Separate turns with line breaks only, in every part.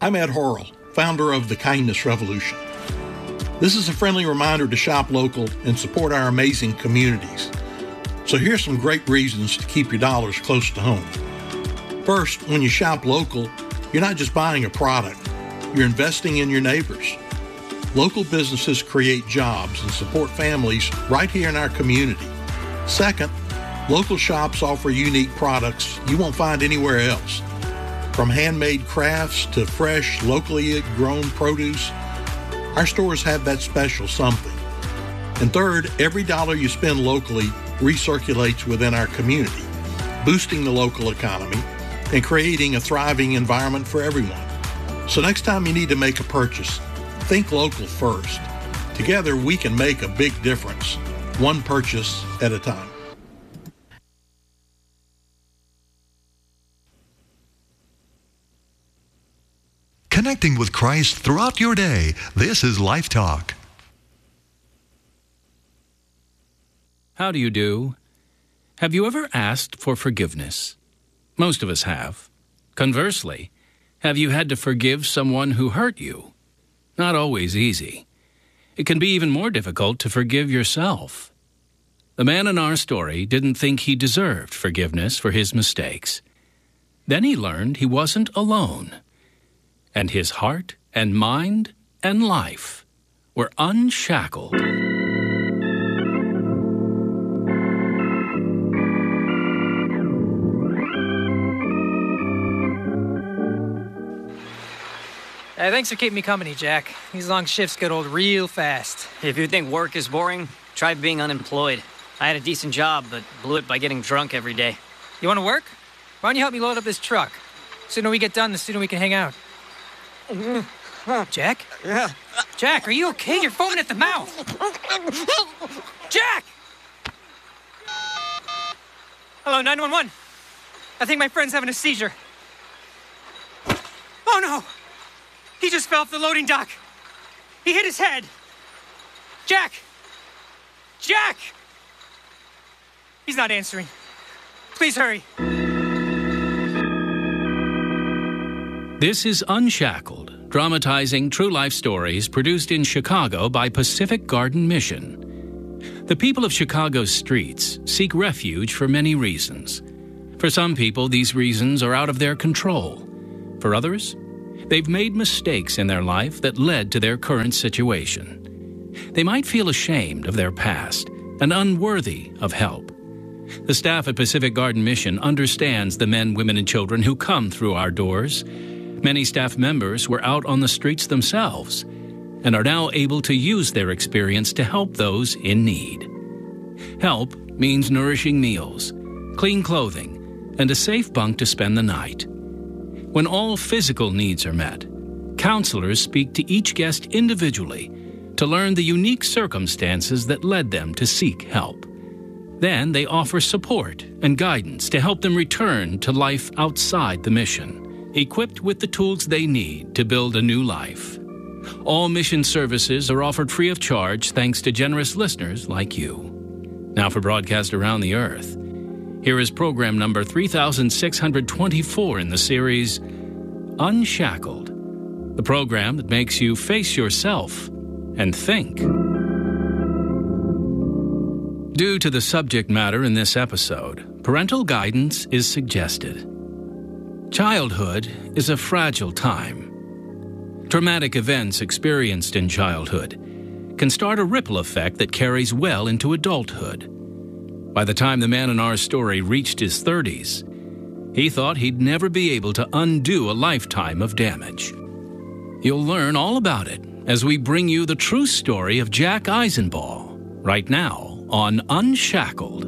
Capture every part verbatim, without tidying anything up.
I'm Ed Horrell, founder of the Kindness Revolution. This is a friendly reminder to shop local and support our amazing communities. So here's some great reasons to keep your dollars close to home. First, when you shop local, you're not just buying a product, you're investing in your neighbors. Local businesses create jobs and support families right here in our community. Second, local shops offer unique products you won't find anywhere else. From handmade crafts to fresh, locally grown produce, our stores have that special something. And third, every dollar you spend locally recirculates within our community, boosting the local economy and creating a thriving environment for everyone. So next time you need to make a purchase, think local first. Together, we can make a big difference, one purchase at a time.
Connecting with Christ throughout your day. This is Life Talk.
How do you do? Have you ever asked for forgiveness? Most of us have. Conversely, have you had to forgive someone who hurt you? Not always easy. It can be even more difficult to forgive yourself. The man in our story didn't think he deserved forgiveness for his mistakes. Then he learned he wasn't alone. And his heart and mind and life were unshackled.
Hey, thanks for keeping me company, Jack. These long shifts get old real fast.
If you think work is boring, try being unemployed. I had a decent job, but blew it by getting drunk every day.
You want to work? Why don't you help me load up this truck? The sooner we get done, the sooner we can hang out. Jack?
Yeah.
Jack, are you okay? You're foaming at the mouth. Jack! Hello, nine one one. I think my friend's having a seizure. Oh, no! He just fell off the loading dock. He hit his head. Jack! Jack! He's not answering. Please hurry.
This is Unshackled, dramatizing true life stories produced in Chicago by Pacific Garden Mission. The people of Chicago's streets seek refuge for many reasons. For some people, these reasons are out of their control. For others, they've made mistakes in their life that led to their current situation. They might feel ashamed of their past and unworthy of help. The staff at Pacific Garden Mission understands the men, women, and children who come through our doors. Many staff members were out on the streets themselves and are now able to use their experience to help those in need. Help means nourishing meals, clean clothing, and a safe bunk to spend the night. When all physical needs are met, counselors speak to each guest individually to learn the unique circumstances that led them to seek help. Then they offer support and guidance to help them return to life outside the mission, equipped with the tools they need to build a new life. All mission services are offered free of charge thanks to generous listeners like you. Now for broadcast around the earth, here is program number three thousand six hundred twenty-four in the series Unshackled, the program that makes you face yourself and think. Due to the subject matter in this episode, parental guidance is suggested. Childhood is a fragile time. Traumatic events experienced in childhood can start a ripple effect that carries well into adulthood. By the time the man in our story reached his thirties, he thought he'd never be able to undo a lifetime of damage. You'll learn all about it as we bring you the true story of Jack Eisenball, right now on Unshackled.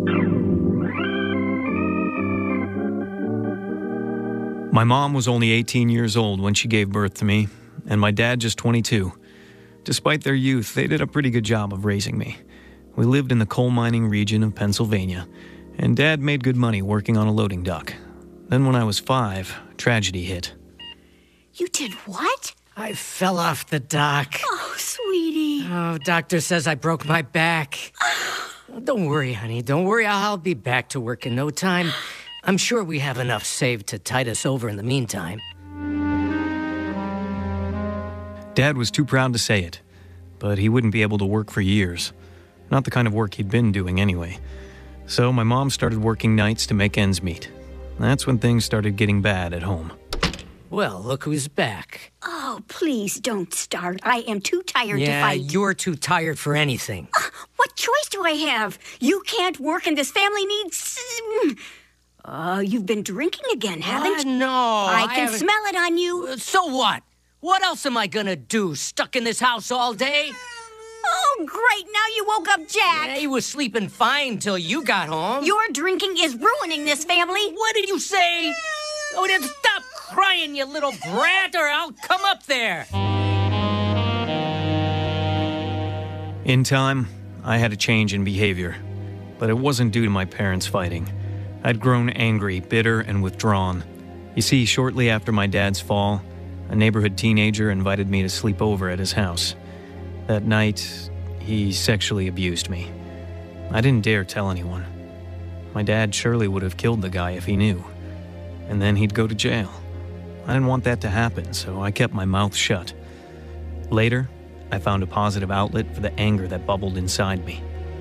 My mom was only eighteen years old when she gave birth to me, and my dad just twenty-two. Despite their youth, they did a pretty good job of raising me. We lived in the coal mining region of Pennsylvania, and Dad made good money working on a loading dock. Then when I was five, tragedy hit.
You did what?
I fell off the dock.
Oh, sweetie.
Oh, doctor says I broke my back. Don't worry, honey. Don't worry. I'll be back to work in no time. I'm sure we have enough saved to tide us over in the meantime.
Dad was too proud to say it, but he wouldn't be able to work for years. Not the kind of work he'd been doing anyway. So my mom started working nights to make ends meet. That's when things started getting bad at home.
Well, look who's back.
Oh, please don't start. I am too tired
yeah,
to fight.
You're too tired for anything.
Uh, what choice do I have? You can't work and this family needs... Uh, you've been drinking again, haven't
you? Uh, no,
I,
I
can
haven't...
smell it on you.
Uh, so what? What else am I gonna do? Stuck in this house all day?
Oh, great. Now you woke up Jack.
Yeah, he was sleeping fine till you got home.
Your drinking is ruining this family.
What did you say? Oh, then stop crying, you little brat, or I'll come up there.
In time, I had a change in behavior, but it wasn't due to my parents fighting. I'd grown angry, bitter, and withdrawn. You see, shortly after my dad's fall, a neighborhood teenager invited me to sleep over at his house. That night, he sexually abused me. I didn't dare tell anyone. My dad surely would have killed the guy if he knew. And then he'd go to jail. I didn't want that to happen, so I kept my mouth shut. Later, I found a positive outlet for the anger that bubbled inside me.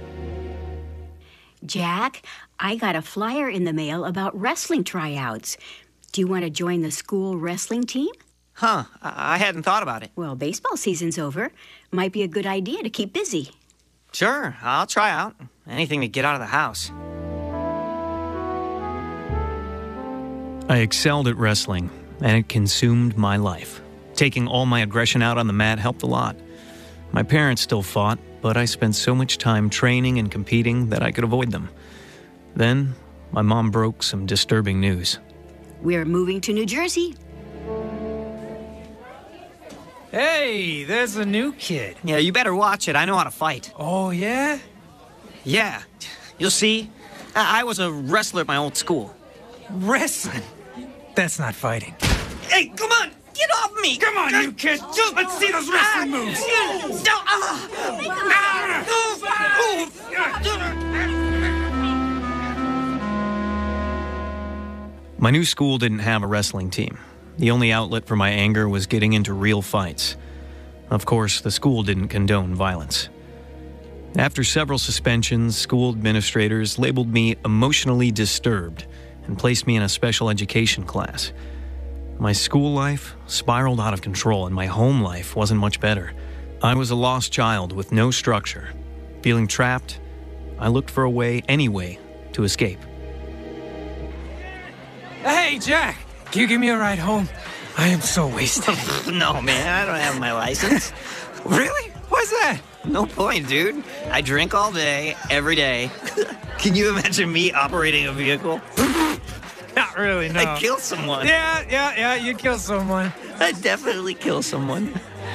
Jack, I got a flyer in the mail about wrestling tryouts. Do you want to join the school wrestling team?
Huh, I, I hadn't thought about it.
Well, baseball season's over. Might be a good idea to keep busy.
Sure, I'll try out. Anything to get out of the house.
I excelled at wrestling, and it consumed my life. Taking all my aggression out on the mat helped a lot. My parents still fought, but I spent so much time training and competing that I could avoid them. Then, my mom broke some disturbing news.
We're moving to New Jersey.
Hey, there's a new kid.
Yeah, you better watch it. I know how to fight.
Oh, yeah?
Yeah. You'll see. I, I was a wrestler at my old school.
Wrestling? That's not fighting.
Hey, come on! Get off me!
Come on, you kid! Let's see those wrestling moves!
My new school didn't have a wrestling team. The only outlet for my anger was getting into real fights. Of course, the school didn't condone violence. After several suspensions, school administrators labeled me emotionally disturbed and placed me in a special education class. My school life spiraled out of control, and my home life wasn't much better. I was a lost child with no structure. Feeling trapped, I looked for a way, any way, to escape.
Hey, Jack! Can you give me a ride home? I am so wasted.
No, man, I don't have my license.
Really? Why's that?
No point, dude. I drink all day, every day. Can you imagine me operating a vehicle?
Not really, no.
I'd kill someone.
Yeah, yeah, yeah, you'd kill someone.
I'd definitely kill someone.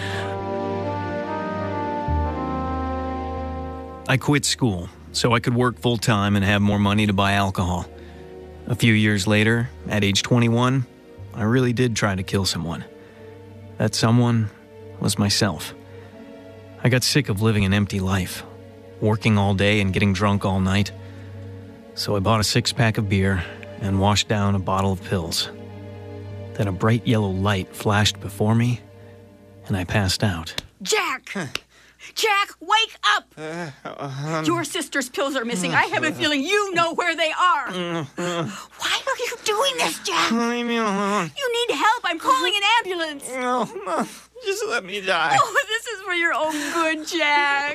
I quit school so I could work full-time and have more money to buy alcohol. A few years later, at age twenty-one, I really did try to kill someone. That someone was myself. I got sick of living an empty life, working all day and getting drunk all night. So I bought a six-pack of beer and washed down a bottle of pills. Then a bright yellow light flashed before me, and I passed out.
Jack! Jack, wake up! Uh, um, Your sister's pills are missing. I have a feeling you know where they are. Uh, uh, Why are you doing this, Jack?
Leave me alone.
You need help. I'm calling an ambulance.
No, no, just let me die.
Oh, this is for your own good, Jack.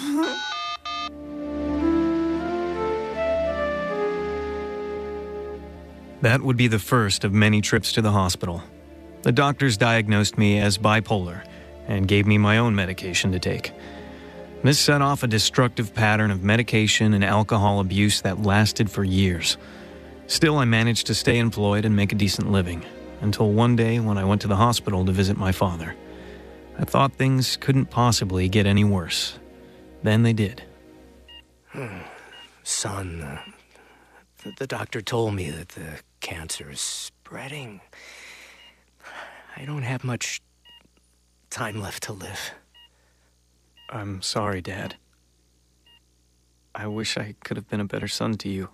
That would be the first of many trips to the hospital. The doctors diagnosed me as bipolar and gave me my own medication to take. This set off a destructive pattern of medication and alcohol abuse that lasted for years. Still, I managed to stay employed and make a decent living, until one day when I went to the hospital to visit my father. I thought things couldn't possibly get any worse. Then they did.
Son, uh, the, the doctor told me that the cancer is spreading. I don't have much time left to live.
I'm sorry, Dad. I wish I could have been a better son to you.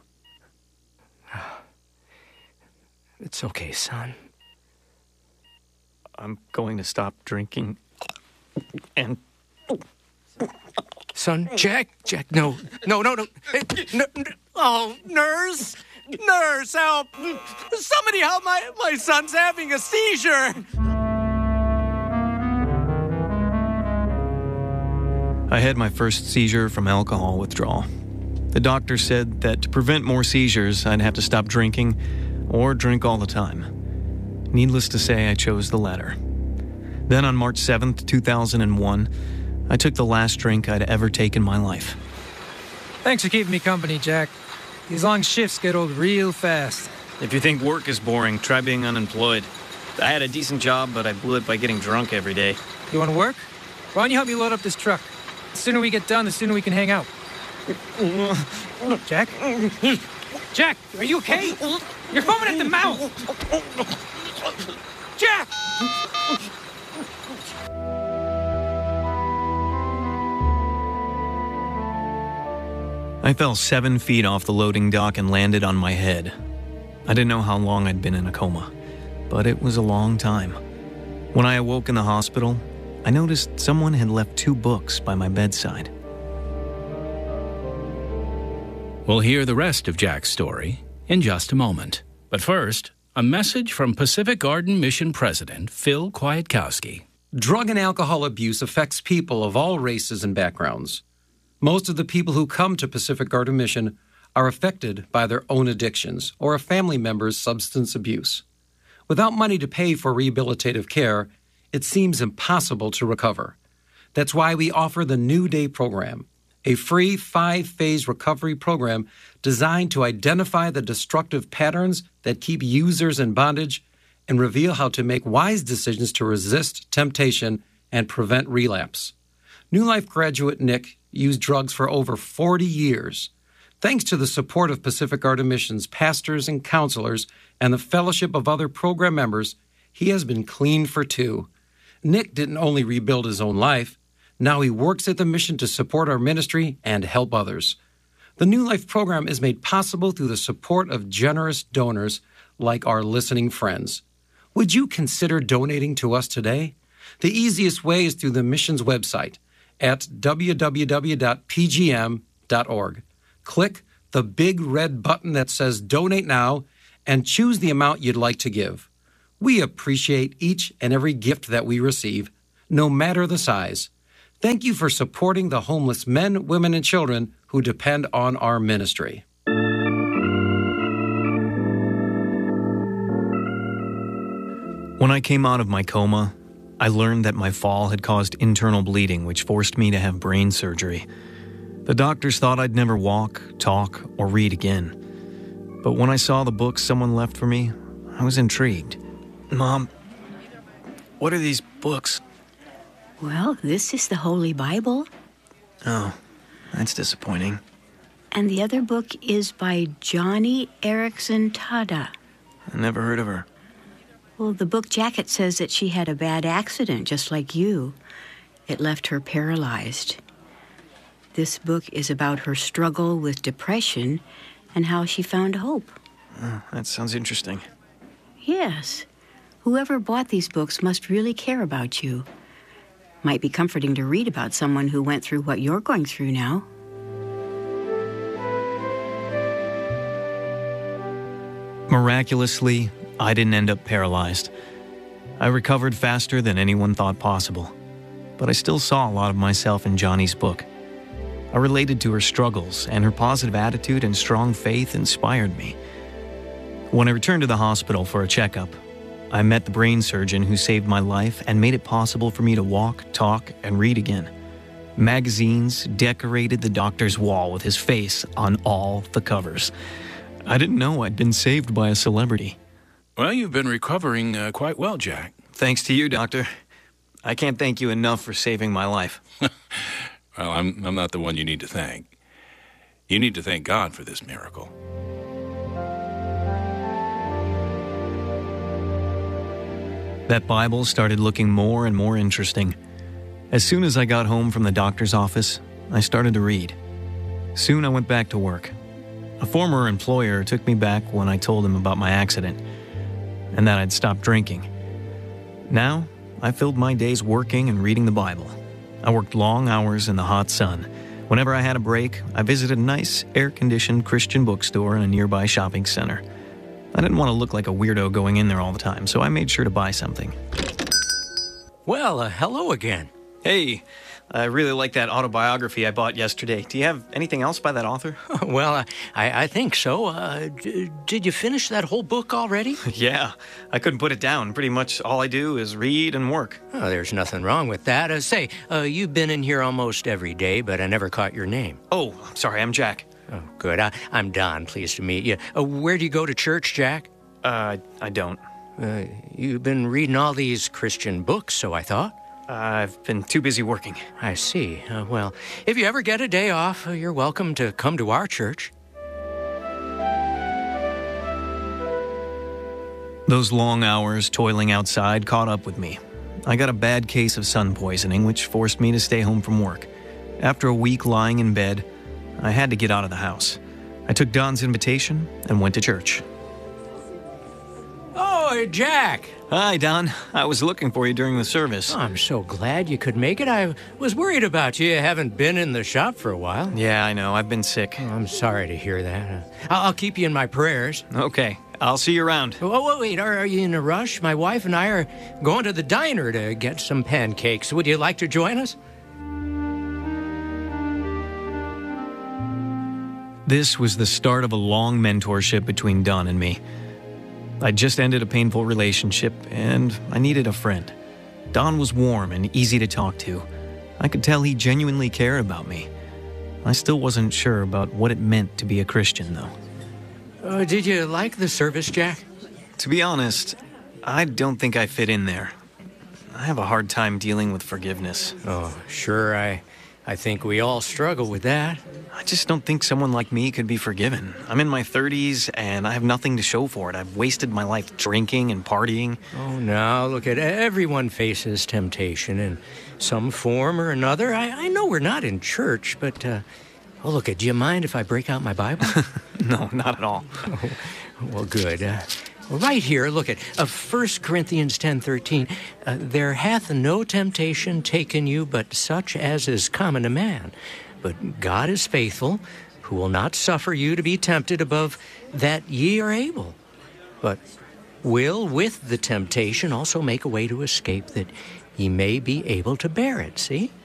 It's okay, son.
I'm going to stop drinking and...
Son, Jack, Jack, no, no, no, no. no, no. Oh, nurse, nurse, help. Somebody help, my, my son's having a seizure.
I had my first seizure from alcohol withdrawal. The doctor said that to prevent more seizures, I'd have to stop drinking or drink all the time. Needless to say, I chose the latter. Then on March seventh, two thousand one, I took the last drink I'd ever taken in my life.
Thanks for keeping me company, Jack. These long shifts get old real fast.
If you think work is boring, try being unemployed. I had a decent job, but I blew it by getting drunk every day.
You want to work? Why don't you help me load up this truck? The sooner we get done, the sooner we can hang out. Jack? Jack, are you okay? You're foaming at the mouth! Jack!
I fell seven feet off the loading dock and landed on my head. I didn't know how long I'd been in a coma, but it was a long time. When I awoke in the hospital, I noticed someone had left two books by my bedside.
We'll hear the rest of Jack's story in just a moment. But first, a message from Pacific Garden Mission President Phil Kwiatkowski.
Drug and alcohol abuse affects people of all races and backgrounds. Most of the people who come to Pacific Garden Mission are affected by their own addictions or a family member's substance abuse. Without money to pay for rehabilitative care, it seems impossible to recover. That's why we offer the New Day program, a free five-phase recovery program designed to identify the destructive patterns that keep users in bondage and reveal how to make wise decisions to resist temptation and prevent relapse. New Life graduate Nick used drugs for over forty years. Thanks to the support of Pacific Garden Mission's pastors and counselors and the fellowship of other program members, he has been clean for two. Nick didn't only rebuild his own life, now he works at the mission to support our ministry and help others. The New Life program is made possible through the support of generous donors like our listening friends. Would you consider donating to us today? The easiest way is through the mission's website at w w w dot p g m dot org. Click the big red button that says Donate Now and choose the amount you'd like to give. We appreciate each and every gift that we receive, no matter the size. Thank you for supporting the homeless men, women, and children who depend on our ministry.
When I came out of my coma, I learned that my fall had caused internal bleeding, which forced me to have brain surgery. The doctors thought I'd never walk, talk, or read again. But when I saw the books someone left for me, I was intrigued. Mom, what are these books?
Well, this is the Holy Bible.
Oh, that's disappointing.
And the other book is by Joni Eareckson Tada.
I never heard of her.
Well, the book jacket says that she had a bad accident, just like you. It left her paralyzed. This book is about her struggle with depression and how she found hope.
Oh, that sounds interesting.
Yes. Whoever bought these books must really care about you. Might be comforting to read about someone who went through what you're going through now.
Miraculously, I didn't end up paralyzed. I recovered faster than anyone thought possible. But I still saw a lot of myself in Joni's book. I related to her struggles, and her positive attitude and strong faith inspired me. When I returned to the hospital for a checkup, I met the brain surgeon who saved my life and made it possible for me to walk, talk, and read again. Magazines decorated the doctor's wall with his face on all the covers. I didn't know I'd been saved by a celebrity.
Well, you've been recovering uh, quite well, Jack.
Thanks to you, Doctor. I can't thank you enough for saving my life.
Well, I'm, I'm not the one you need to thank. You need to thank God for this miracle.
That Bible started looking more and more interesting. As soon as I got home from the doctor's office, I started to read. Soon I went back to work. A former employer took me back when I told him about my accident and that I'd stopped drinking. Now, I filled my days working and reading the Bible. I worked long hours in the hot sun. Whenever I had a break, I visited a nice, air-conditioned Christian bookstore in a nearby shopping center. I didn't want to look like a weirdo going in there all the time, so I made sure to buy something.
Well, uh, hello again.
Hey, I really like that autobiography I bought yesterday. Do you have anything else by that author?
Well, uh, I, I think so. Uh, d- did you finish that whole book already?
Yeah, I couldn't put it down. Pretty much all I do is read and work.
Oh, there's nothing wrong with that. Uh, say, uh, you've been in here almost every day, but I never caught your name.
Oh, I'm sorry, I'm Jack.
Oh, good. I, I'm Don. Pleased to meet you. Uh, where do you go to church, Jack?
Uh, I don't.
Uh, you've been reading all these Christian books, so I thought.
Uh, I've been too busy working.
I see. Uh, well, if you ever get a day off, uh, you're welcome to come to our church.
Those long hours toiling outside caught up with me. I got a bad case of sun poisoning, which forced me to stay home from work. After a week lying in bed, I had to get out of the house. I took Don's invitation and went to church.
Oh, Jack!
Hi, Don. I was looking for you during the service.
Oh, I'm so glad you could make it. I was worried about you. You haven't been in the shop for a while.
Yeah, I know. I've been sick.
Oh, I'm sorry to hear that. Uh, I'll, I'll keep you in my prayers.
Okay. I'll see you around.
Oh, wait. Are, are you in a rush? My wife and I are going to the diner to get some pancakes. Would you like to join us?
This was the start of a long mentorship between Don and me. I'd just ended a painful relationship, and I needed a friend. Don was warm and easy to talk to. I could tell he genuinely cared about me. I still wasn't sure about what it meant to be a Christian, though.
Uh, did you like the service, Jack?
To be honest, I don't think I fit in there. I have a hard time dealing with forgiveness.
Oh, sure. I, I think we all struggle with that.
I just don't think someone like me could be forgiven. I'm in my thirties, and I have nothing to show for it. I've wasted my life drinking and partying.
Oh, now, look at everyone faces temptation in some form or another. I, I know we're not in church, but, uh, oh, look, do you mind if I break out my Bible?
No, not at all.
Oh, well, good. Uh, right here, look at uh, First Corinthians ten thirteen. Uh, there hath no temptation taken you but such as is common to man. But God is faithful, who will not suffer you to be tempted above that ye are able, but will with the temptation also make a way to escape, that ye may be able to bear it. See?